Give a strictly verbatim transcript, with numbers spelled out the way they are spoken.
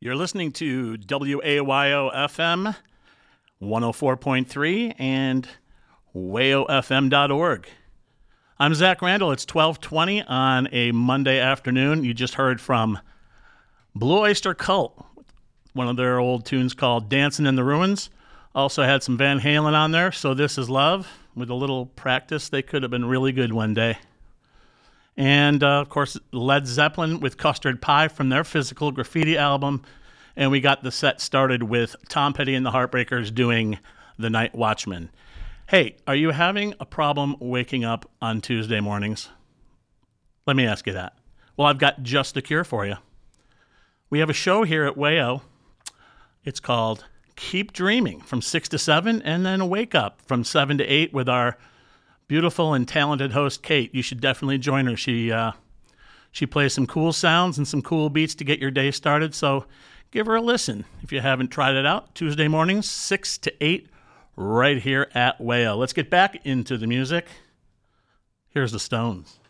You're listening to W A Y O F M one oh four point three and wayo f m dot org. I'm Zach Randall. It's twelve twenty on a Monday afternoon. You just heard from Blue Oyster Cult, one of their old tunes called Dancing in the Ruins. Also had some Van Halen on there, So This Is Love. With a little practice, they could have been really good one day. And, uh, of course, Led Zeppelin with Custard Pie from their Physical Graffiti album. And we got the set started with Tom Petty and the Heartbreakers doing The Night Watchman. Hey, are you having a problem waking up on Tuesday mornings? Let me ask you that. Well, I've got just the cure for you. We have a show here at Wayo. It's called Keep Dreaming from six to seven, and then Wake Up from seven to eight with our beautiful and talented host, Kate. You should definitely join her. She uh, she plays some cool sounds and some cool beats to get your day started, so give her a listen if you haven't tried it out. Tuesday mornings, six to eight, right here at Wayo. Let's get back into the music. Here's the Stones.